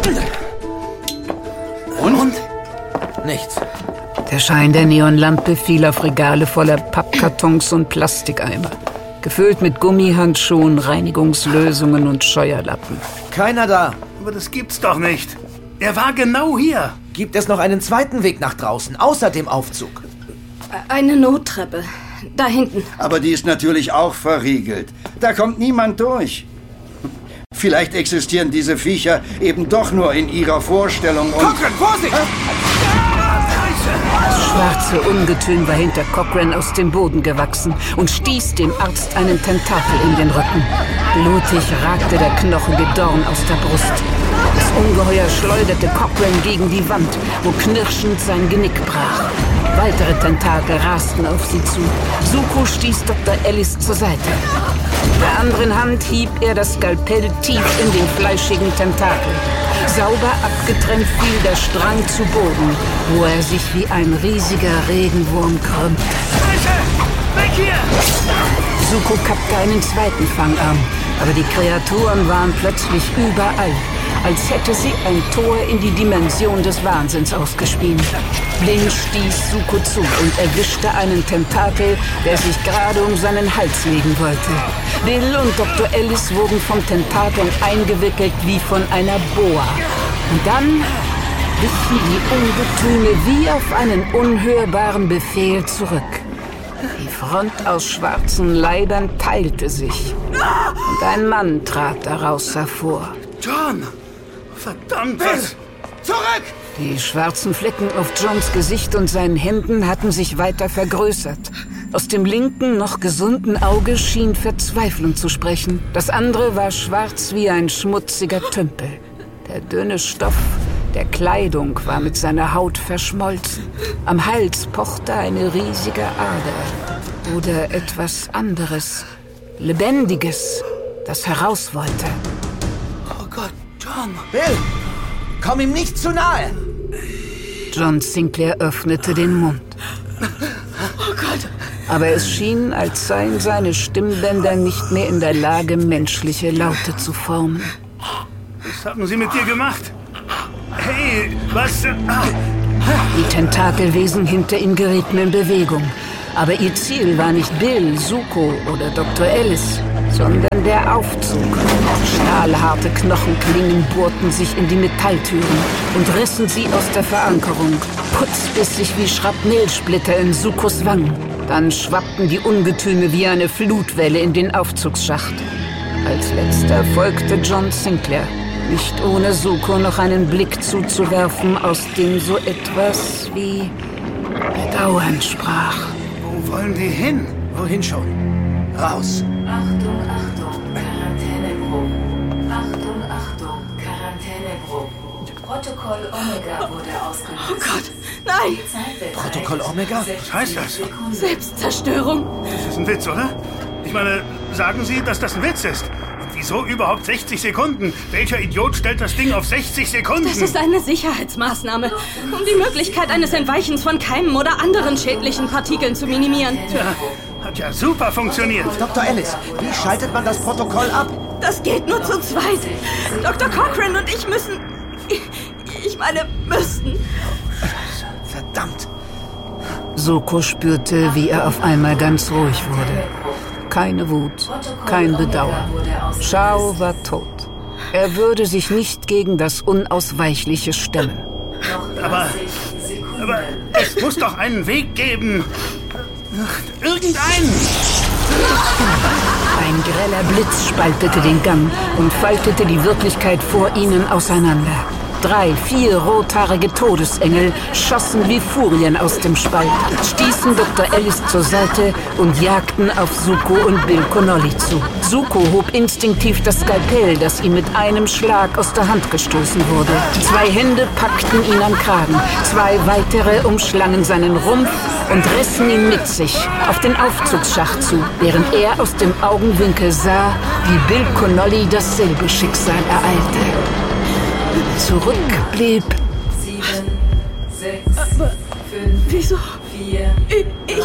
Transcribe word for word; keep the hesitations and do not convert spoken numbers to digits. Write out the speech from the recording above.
Und? Und? Nichts. Der Schein der Neonlampe fiel auf Regale voller Pappkartons und Plastikeimer. Gefüllt mit Gummihandschuhen, Reinigungslösungen und Scheuerlappen. Keiner da. Aber das gibt's doch nicht. Er war genau hier. Gibt es noch einen zweiten Weg nach draußen, außer dem Aufzug? Eine Nottreppe. Da hinten. Aber die ist natürlich auch verriegelt. Da kommt niemand durch. Vielleicht existieren diese Viecher eben doch nur in ihrer Vorstellung und... Cochrane, Vorsicht! Das schwarze Ungetüm war hinter Cochrane aus dem Boden gewachsen und stieß dem Arzt einen Tentakel in den Rücken. Blutig ragte der knochige Dorn aus der Brust. Das Ungeheuer schleuderte Cochrane gegen die Wand, wo knirschend sein Genick brach. Weitere Tentakel rasten auf sie zu. Zuko stieß Doktor Ellis zur Seite. Mit der anderen Hand hieb er das Skalpell tief in den fleischigen Tentakel. Sauber abgetrennt fiel der Strang zu Boden, wo er sich wie ein riesiger Regenwurm krümmte. Weg hier! Zuko kappte einen zweiten Fangarm, aber die Kreaturen waren plötzlich überall, als hätte sie ein Tor in die Dimension des Wahnsinns ausgespielt. Blind stieß Zuko zu und erwischte einen Tentakel, der sich gerade um seinen Hals legen wollte. Bill und Doktor Ellis wurden vom Tentakel eingewickelt wie von einer Boa. Und dann wichen die Ungetüme wie auf einen unhörbaren Befehl zurück. Die Front aus schwarzen Leibern teilte sich und ein Mann trat daraus hervor. John! Verdammt, was? Zurück! Die schwarzen Flecken auf Johns Gesicht und seinen Händen hatten sich weiter vergrößert. Aus dem linken, noch gesunden Auge schien Verzweiflung zu sprechen. Das andere war schwarz wie ein schmutziger Tümpel. Der dünne Stoff der Kleidung war mit seiner Haut verschmolzen. Am Hals pochte eine riesige Ader. Oder etwas anderes, Lebendiges, das heraus wollte. Oh Gott, John! Bill, komm ihm nicht zu nahe! John Sinclair öffnete den Mund. Oh Gott! Aber es schien, als seien seine Stimmbänder nicht mehr in der Lage, menschliche Laute zu formen. Was haben sie mit dir gemacht? Hey, was? Die Tentakelwesen hinter ihm gerieten in Bewegung. Aber ihr Ziel war nicht Bill, Zuko oder Doktor Ellis, sondern der Aufzug. Stahlharte Knochenklingen bohrten sich in die Metalltüren und rissen sie aus der Verankerung, putzbissig wie Schrapnellsplitter in Zukos Wangen. Dann schwappten die Ungetüme wie eine Flutwelle in den Aufzugsschacht. Als letzter folgte John Sinclair, nicht ohne Zuko noch einen Blick zuzuwerfen, aus dem so etwas wie Bedauern sprach. Wo wollen die hin? Wohin schon? Raus! Achtung, Achtung, Quarantänegruppe. Achtung, Achtung, Quarantänegruppe. Protokoll Omega wurde ausgelöst. Oh Gott, nein! Protokoll Omega? Was heißt das? Selbstzerstörung. Das ist ein Witz, oder? Ich meine, sagen Sie, dass das ein Witz ist. Und wieso überhaupt sechzig Sekunden? Welcher Idiot stellt das Ding auf sechzig Sekunden? Das ist eine Sicherheitsmaßnahme, um die Möglichkeit eines Entweichens von Keimen oder anderen schädlichen Partikeln zu minimieren. Tja, hat ja super funktioniert. Doktor Ellis, wie schaltet man das Protokoll ab? Das geht nur zu zweit. Doktor Cochrane und ich müssen... Ich meine, müssten. Verdammt! Zuko spürte, wie er auf einmal ganz ruhig wurde. Keine Wut, kein Bedauern. Shao war tot. Er würde sich nicht gegen das Unausweichliche stemmen. Aber, aber es muss doch einen Weg geben. Irgendeinen. Ein greller Blitz spaltete den Gang und faltete die Wirklichkeit vor ihnen auseinander. Drei, vier rothaarige Todesengel schossen wie Furien aus dem Spalt, stießen Doktor Ellis zur Seite und jagten auf Zuko und Bill Connolly zu. Zuko hob instinktiv das Skalpell, das ihm mit einem Schlag aus der Hand gestoßen wurde. Zwei Hände packten ihn am Kragen, zwei weitere umschlangen seinen Rumpf und rissen ihn mit sich auf den Aufzugsschacht zu, während er aus dem Augenwinkel sah, wie Bill Connolly dasselbe Schicksal ereilte. Zurück blieb... Sieben, sechs, fünf, Wieso? vier, Ich, ich